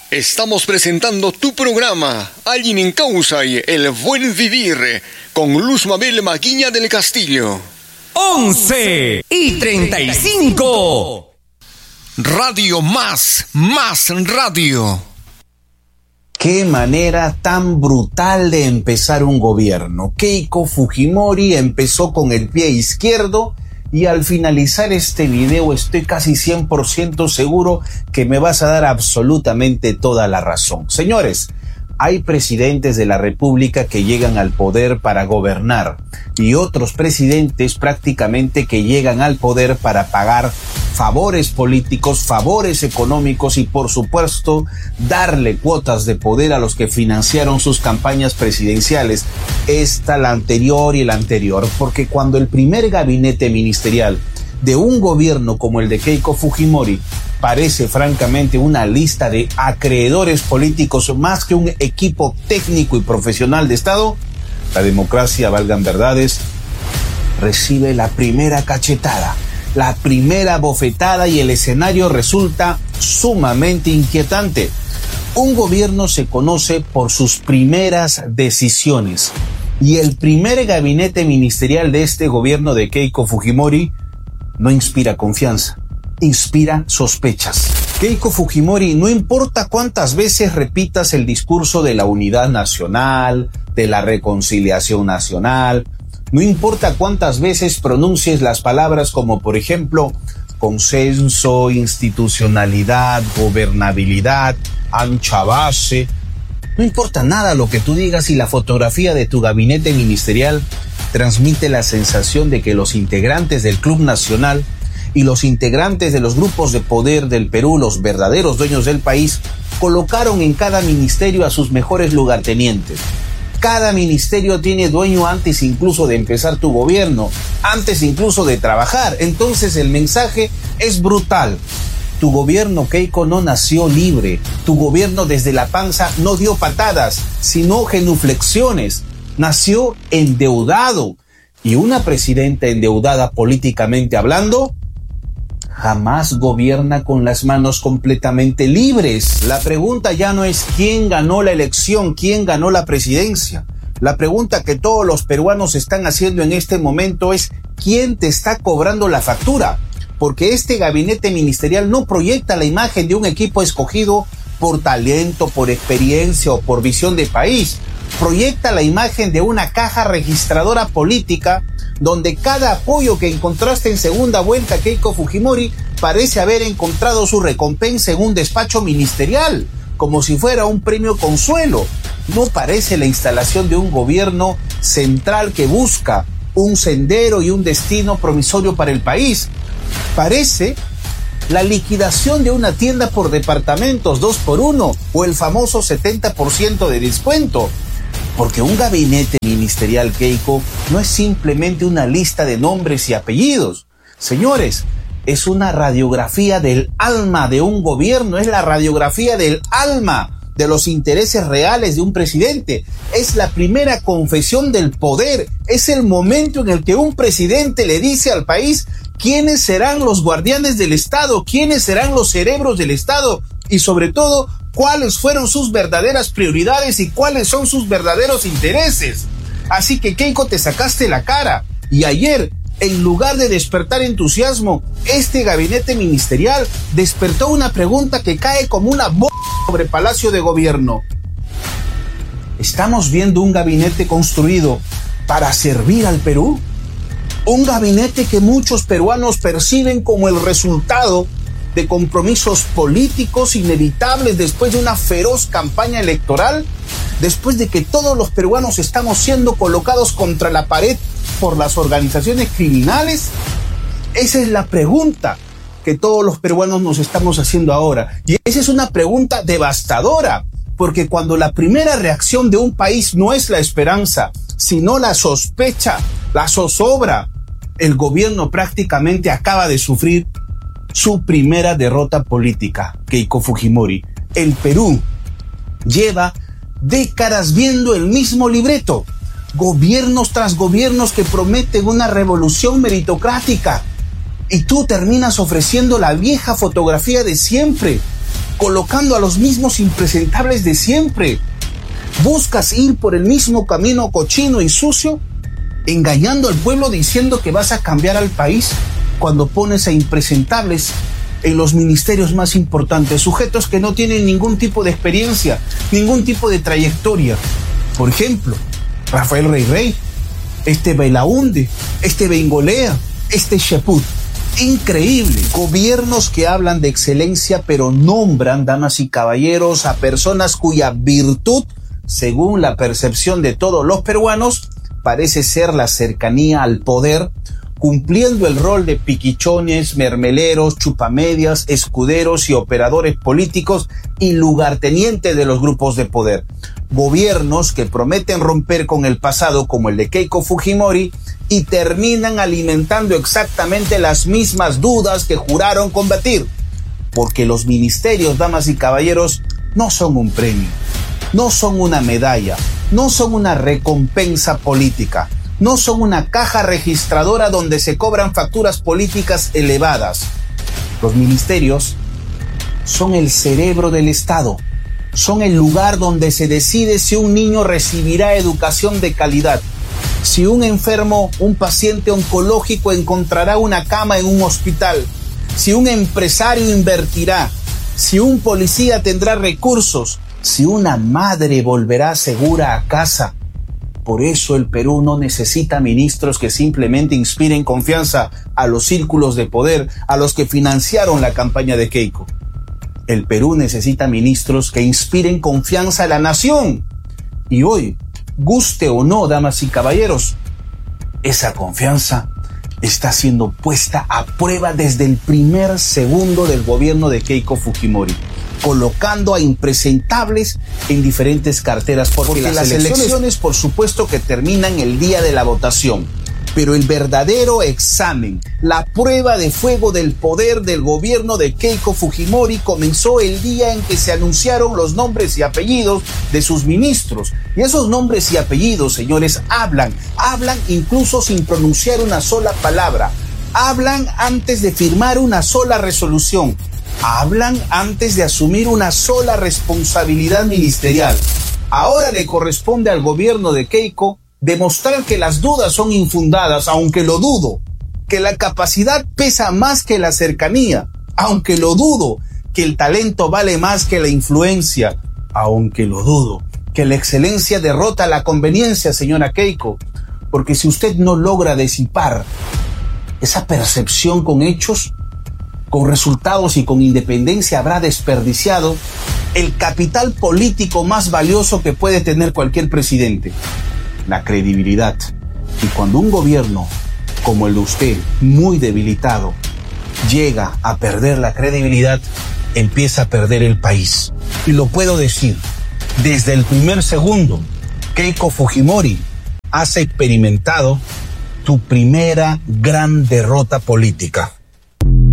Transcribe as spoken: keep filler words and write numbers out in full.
Estamos presentando tu programa, Alguien en Causa y El Buen Vivir, con Luz Mabel Maguiña del Castillo. once y treinta y cinco. Radio Más, Más Radio. Qué manera tan brutal de empezar un gobierno. Keiko Fujimori empezó con el pie izquierdo y al finalizar este video estoy casi cien por ciento seguro que me vas a dar absolutamente toda la razón. Señores, hay presidentes de la República que llegan al poder para gobernar y otros presidentes prácticamente que llegan al poder para pagar favores políticos, favores económicos y por supuesto darle cuotas de poder a los que financiaron sus campañas presidenciales, esta, la anterior y la anterior, porque cuando el primer gabinete ministerial de un gobierno como el de Keiko Fujimori parece francamente una lista de acreedores políticos más que un equipo técnico y profesional de Estado, la democracia, valgan verdades, recibe la primera cachetada, la primera bofetada y el escenario resulta sumamente inquietante. Un gobierno se conoce por sus primeras decisiones y el primer gabinete ministerial de este gobierno de Keiko Fujimori no inspira confianza, inspira sospechas. Keiko Fujimori, no importa cuántas veces repitas el discurso de la unidad nacional, de la reconciliación nacional, no importa cuántas veces pronuncies las palabras como, por ejemplo, consenso, institucionalidad, gobernabilidad, ancha base, no importa nada lo que tú digas y la fotografía de tu gabinete ministerial transmite la sensación de que los integrantes del Club Nacional y los integrantes de los grupos de poder del Perú, los verdaderos dueños del país, colocaron en cada ministerio a sus mejores lugartenientes. Cada ministerio tiene dueño antes incluso de empezar tu gobierno, antes incluso de trabajar. Entonces el mensaje es brutal. Tu gobierno, Keiko, no nació libre. Tu gobierno desde la panza no dio patadas, sino genuflexiones. Nació endeudado. Y una presidenta endeudada políticamente hablando jamás gobierna con las manos completamente libres. La pregunta ya no es quién ganó la elección, quién ganó la presidencia. La pregunta que todos los peruanos están haciendo en este momento es quién te está cobrando la factura. Porque este gabinete ministerial no proyecta la imagen de un equipo escogido por talento, por experiencia o por visión de país. Proyecta la imagen de una caja registradora política donde cada apoyo que encontraste en segunda vuelta, Keiko Fujimori, parece haber encontrado su recompensa en un despacho ministerial, como si fuera un premio consuelo. No parece la instalación de un gobierno central que busca un sendero y un destino promisorio para el país. Parece la liquidación de una tienda por departamentos, dos por uno, o el famoso setenta por ciento de descuento. Porque un gabinete ministerial, Keiko, no es simplemente una lista de nombres y apellidos. Señores, es una radiografía del alma de un gobierno, es la radiografía del alma de los intereses reales de un presidente. Es la primera confesión del poder, es el momento en el que un presidente le dice al país quiénes serán los guardianes del Estado, quiénes serán los cerebros del Estado y sobre todo cuáles fueron sus verdaderas prioridades y cuáles son sus verdaderos intereses. Así que, Keiko, te sacaste la cara y ayer, en lugar de despertar entusiasmo, este gabinete ministerial despertó una pregunta que cae como una bomba sobre Palacio de Gobierno. ¿Estamos viendo un gabinete construido para servir al Perú? Un gabinete que muchos peruanos perciben como el resultado de compromisos políticos inevitables después de una feroz campaña electoral, después de que todos los peruanos estamos siendo colocados contra la pared por las organizaciones criminales. Esa es la pregunta que todos los peruanos nos estamos haciendo ahora. Y esa es una pregunta devastadora, porque cuando la primera reacción de un país no es la esperanza, sino la sospecha, la zozobra, el gobierno prácticamente acaba de sufrir su primera derrota política, Keiko Fujimori. El Perú lleva décadas viendo el mismo libreto, gobiernos tras gobiernos que prometen una revolución meritocrática, y tú terminas ofreciendo la vieja fotografía de siempre, colocando a los mismos impresentables de siempre. Buscas ir por el mismo camino cochino y sucio, engañando al pueblo diciendo que vas a cambiar al país cuando pones a impresentables en los ministerios más importantes, sujetos que no tienen ningún tipo de experiencia, ningún tipo de trayectoria. Por ejemplo, Rafael Rey Rey, este Belaunde, este Bengolea, este Chaput. Increíble. Gobiernos que hablan de excelencia pero nombran, damas y caballeros, a personas cuya virtud, según la percepción de todos los peruanos, parece ser la cercanía al poder, cumpliendo el rol de piquichones, mermeleros, chupamedias, escuderos y operadores políticos y lugartenientes de los grupos de poder. Gobiernos que prometen romper con el pasado, como el de Keiko Fujimori, y terminan alimentando exactamente las mismas dudas que juraron combatir. Porque los ministerios, damas y caballeros, no son un premio, no son una medalla, no son una recompensa política, no son una caja registradora donde se cobran facturas políticas elevadas. Los ministerios son el cerebro del Estado, son el lugar donde se decide si un niño recibirá educación de calidad, si un enfermo, un paciente oncológico encontrará una cama en un hospital, si un empresario invertirá, si un policía tendrá recursos, si una madre volverá segura a casa. Por eso el Perú no necesita ministros que simplemente inspiren confianza a los círculos de poder, a los que financiaron la campaña de Keiko. El Perú necesita ministros que inspiren confianza a la nación. Y hoy, guste o no, damas y caballeros, esa confianza está siendo puesta a prueba desde el primer segundo del gobierno de Keiko Fujimori, colocando a impresentables en diferentes carteras, porque, porque las, las elecciones, elecciones por supuesto que terminan el día de la votación, pero el verdadero examen, la prueba de fuego del poder del gobierno de Keiko Fujimori comenzó el día en que se anunciaron los nombres y apellidos de sus ministros. Y esos nombres y apellidos, señores, hablan, hablan incluso sin pronunciar una sola palabra, hablan antes de firmar una sola resolución, hablan antes de asumir una sola responsabilidad ministerial. Ahora le corresponde al gobierno de Keiko demostrar que las dudas son infundadas, aunque lo dudo, que la capacidad pesa más que la cercanía, aunque lo dudo, que el talento vale más que la influencia, aunque lo dudo, que la excelencia derrota la conveniencia, señora Keiko, porque si usted no logra disipar esa percepción con hechos, con resultados y con independencia, habrá desperdiciado el capital político más valioso que puede tener cualquier presidente: la credibilidad. Y cuando un gobierno como el de usted, muy debilitado, llega a perder la credibilidad, empieza a perder el país. Y lo puedo decir, desde el primer segundo, Keiko Fujimori has experimentado tu primera gran derrota política.